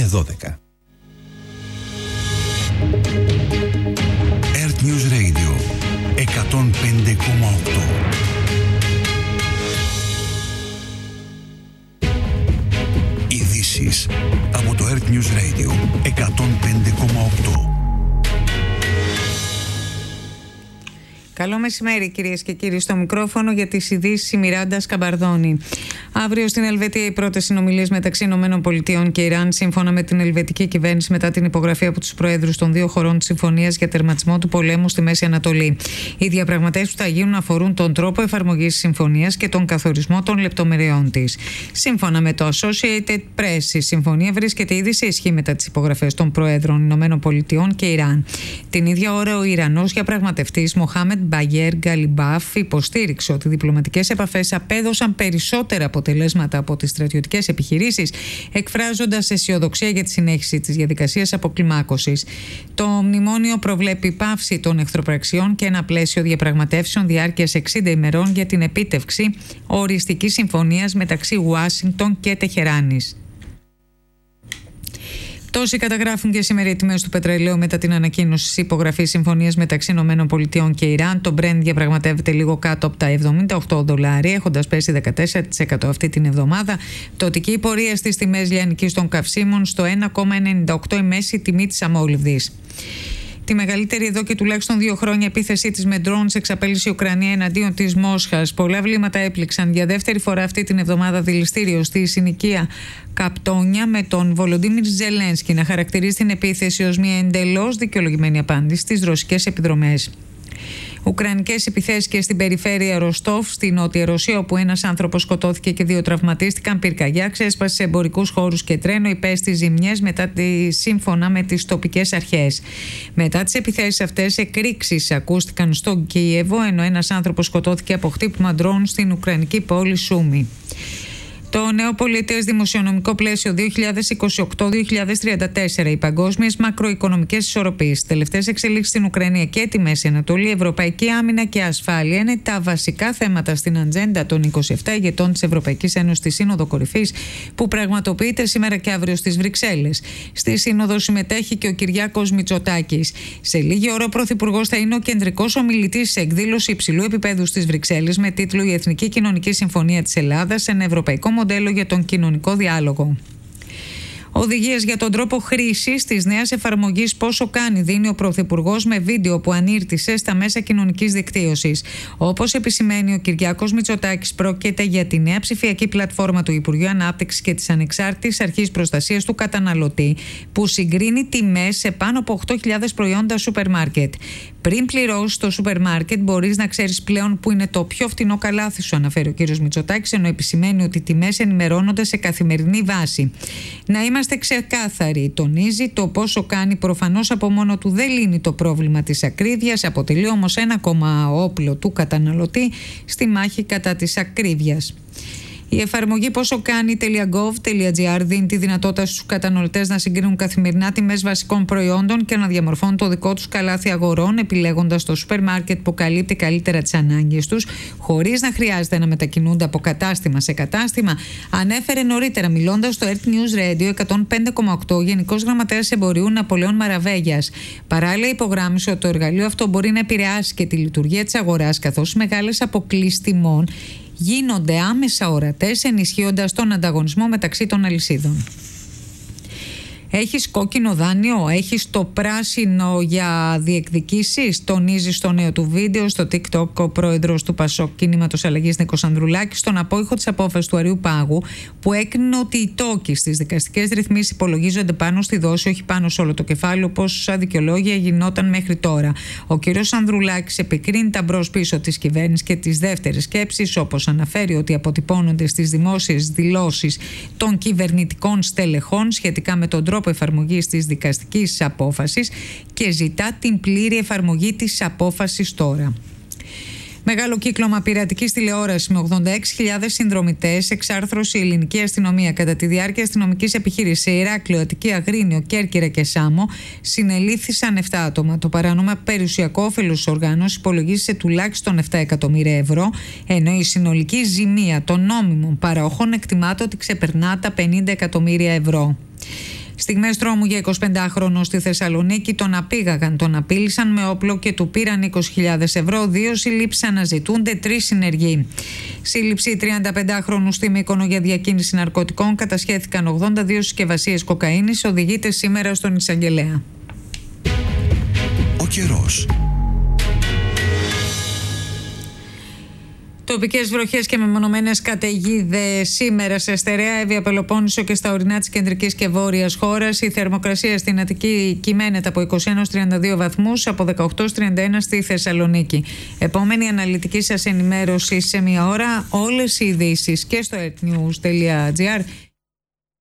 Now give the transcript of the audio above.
12. Earth News Radio 105,8. Ειδήσεις από το Earth News Radio 105,8. Καλό μεσημέρι, κυρίες και κύριοι. Στο μικρόφωνο για τις ειδήσεις η Μιράντα Σκαμπαρδόνη. Αύριο στην Ελβετία οι πρώτες συνομιλίες μεταξύ ΗΠΑ και Ιράν, σύμφωνα με την ελβετική κυβέρνηση, μετά την υπογραφή από τους προέδρους των δύο χωρών της συμφωνίας για τερματισμό του πολέμου στη Μέση Ανατολή. Οι διαπραγματεύσεις που θα γίνουν αφορούν τον τρόπο εφαρμογής της συμφωνίας και τον καθορισμό των λεπτομεριών της. Σύμφωνα με το Associated Press, η συμφωνία βρίσκεται ήδη σε ισχύ μετά τις υπογραφές των προέδρων ΗΠΑ και Ιράν. Την ίδια ώρα, ο Ιρανός διαπραγματευτής Μοχάμεντ Μπαγέρ Γκαλιμπάφ υποστήριξε ότι οι διπλωματικές επαφές απέδωσαν περισσότερα αποτελέσματα από τις στρατιωτικές επιχειρήσεις, εκφράζοντας αισιοδοξία για τη συνέχιση της διαδικασίας αποκλιμάκωσης. Το μνημόνιο προβλέπει πάυση των εχθροπραξιών και ένα πλαίσιο διαπραγματεύσεων διάρκειας 60 ημερών για την επίτευξη οριστικής συμφωνίας μεταξύ Ουάσιγκτον και Τεχεράνης. Τόσοι καταγράφουν και σήμερα οι τιμές του πετρελαίου μετά την ανακοίνωση της υπογραφής συμφωνίας μεταξύ ΗΠΑ και Ιράν. Το Brent διαπραγματεύεται λίγο κάτω από τα $78, έχοντας πέσει 14% αυτή την εβδομάδα. Πτωτική πορεία στις τιμές λιανικής των καυσίμων στο 1,98 η μέση τιμή της αμόλυβδης. Τη μεγαλύτερη εδώ και τουλάχιστον 2 χρόνια επίθεσή της με drones εξαπέλυσε η Ουκρανία εναντίον της Μόσχας. Πολλά βλήματα έπληξαν για δεύτερη φορά αυτή την εβδομάδα δηληστήριο στη συνοικία Καπτόνια, με τον Βολοντίμιρ Ζελένσκι να χαρακτηρίζει την επίθεση ως μια εντελώς δικαιολογημένη απάντηση στις ρωσικές επιδρομές. Ουκρανικές επιθέσεις και στην περιφέρεια Ροστόφ, στη Νότια Ρωσία, όπου ένας άνθρωπος σκοτώθηκε και 2 τραυματίστηκαν. Πυρκαγιά ξέσπασε σε εμπορικούς χώρους και τρένο, υπέστη ζημιές σύμφωνα με τις τοπικές αρχές. Μετά τις επιθέσεις αυτές, εκρήξεις ακούστηκαν στο Κίεβο, ενώ ένας άνθρωπος σκοτώθηκε από χτύπημα ντρόουν στην ουκρανική πόλη Σούμι. Το νέο πολιτές δημοσιονομικό πλαίσιο 2028-2034, οι παγκόσμιες μακροοικονομικές ισορροπίες, τελευταίες εξελίξεις στην Ουκρανία και τη Μέση Ανατολή, ευρωπαϊκή άμυνα και ασφάλεια είναι τα βασικά θέματα στην ατζέντα των 27 ηγετών της Ευρωπαϊκής Ένωσης στη Σύνοδο Κορυφής, που πραγματοποιείται σήμερα και αύριο στις Βρυξέλλες. Στη Σύνοδο συμμετέχει και ο Κυριάκος Μητσοτάκης. Σε λίγη ώρα ο Πρωθυπουργός θα είναι ο κεντρικός ομιλητής σε εκδήλωση υψηλού επίπεδου στις Βρυξέλλες με τίτλο «Η Εθνική Κοινωνική Συμφωνία της Ελλάδας, ένα ευρωπαϊκό μοντέλο για τον κοινωνικό διάλογο». Οδηγίες για τον τρόπο χρήσης της νέας εφαρμογής «Πόσο κάνει» δίνει ο Πρωθυπουργός με βίντεο που ανήρτησε στα μέσα κοινωνικής δικτύωσης. Όπως επισημαίνει ο Κυριάκος Μητσοτάκης, πρόκειται για τη νέα ψηφιακή πλατφόρμα του Υπουργείου Ανάπτυξης και της Ανεξάρτητης Αρχής Προστασίας του Καταναλωτή, που συγκρίνει τιμές σε πάνω από 8.000 προϊόντα σούπερ μάρκετ. Πριν πληρώσεις στο σούπερ μάρκετ, μπορείς να ξέρεις πλέον που είναι το πιο φτηνό καλάθι σου, αναφέρει ο κ. Μητσοτάκης, ενώ επισημαίνει ότι οι τιμές ενημερώνονται σε καθημερινή βάση. Να είμαστε ξεκάθαροι, τονίζει, το πόσο κάνει προφανώς από μόνο του δεν λύνει το πρόβλημα της ακρίβειας, αποτελεί όμως ένα ακόμα όπλο του καταναλωτή στη μάχη κατά της ακρίβειας. Η εφαρμογή «Πόσο κάνει.gov.gr» δίνει τη δυνατότητα στους καταναλωτές να συγκρίνουν καθημερινά τιμές βασικών προϊόντων και να διαμορφώνουν το δικό τους καλάθι αγορών, επιλέγοντας το σούπερ μάρκετ που καλύπτει καλύτερα τις ανάγκες τους, χωρίς να χρειάζεται να μετακινούνται από κατάστημα σε κατάστημα, ανέφερε νωρίτερα, μιλώντας στο Earth News Radio 105,8, ο Γενικός Γραμματέας Εμπορίου Ναπολέων Μαραβέγιας. Παράλληλα, υπογράμμισε ότι το εργαλείο αυτό μπορεί να επηρεάσει και τη λειτουργία της αγοράς, καθώς οι μεγάλες αποκλίσεις τιμών γίνονται άμεσα ορατές, ενισχύοντας τον ανταγωνισμό μεταξύ των αλυσίδων. Έχεις κόκκινο δάνειο, έχεις το πράσινο για διεκδικήσεις, τονίζει στο νέο του βίντεο στο TikTok ο πρόεδρος του ΠΑΣΟΚ Κινήματος Αλλαγής Νίκος Ανδρουλάκης, στον απόϊχο της απόφασης του Αριού Πάγου, που έκρινε ότι οι τόκοι στις δικαστικές ρυθμίσεις υπολογίζονται πάνω στη δόση, όχι πάνω σε όλο το κεφάλαιο, όπως σαν δικαιολόγια γινόταν μέχρι τώρα. Ο κ. Ανδρουλάκης επικρίνει τα μπρος-πίσω της κυβέρνησης και τις δεύτερες σκέψεις, όπως αναφέρει ότι αποτυπώνονται στις δημόσιες δηλώσεις των κυβερνητικών στελεχών σχετικά με τον τρόπο εφαρμογής της δικαστικής απόφασης και ζητά την πλήρη εφαρμογή της απόφασης τώρα. Μεγάλο κύκλωμα πειρατικής τηλεόρασης με 86.000 συνδρομητές, εξάρθρωση η ελληνική αστυνομία. Κατά τη διάρκεια αστυνομικής επιχείρησης σε Ηράκλειο, Αττική, Αγρίνιο, Κέρκυρα και Σάμο συνελήφθησαν 7 άτομα. Το παράνομα περιουσιακό όφελος της οργάνωσης υπολογίζει σε τουλάχιστον 7 εκατομμύρια ευρώ, ενώ η συνολική ζημία των νόμιμων παροχών εκτιμάται ότι ξεπερνά τα 50 εκατομμύρια ευρώ. Στιγμές τρόμου για 25χρονο στη Θεσσαλονίκη. Τον απήγαγαν, τον απείλησαν με όπλο και του πήραν 20.000 ευρώ. 2 συλλήψεις αναζητούνται, 3 συνεργοί. Σύλληψη 35χρονου στη Μύκονο για διακίνηση ναρκωτικών. Κατασχέθηκαν 82 συσκευασίες κοκαίνης. Οδηγείται σήμερα στον εισαγγελέα. Ο καιρός. Τοπικές βροχές και μεμονωμένες καταιγίδες σήμερα σε στερεά Εύβοια, Πελοπόννησο και στα ορεινά της κεντρικής και βόρειας χώρας. Η θερμοκρασία στην Αττική κυμαίνεται από 21-32 βαθμούς, από 18-31 στη Θεσσαλονίκη. Επόμενη αναλυτική σας ενημέρωση σε μία ώρα. Όλες οι ειδήσεις και στο earthnews.gr.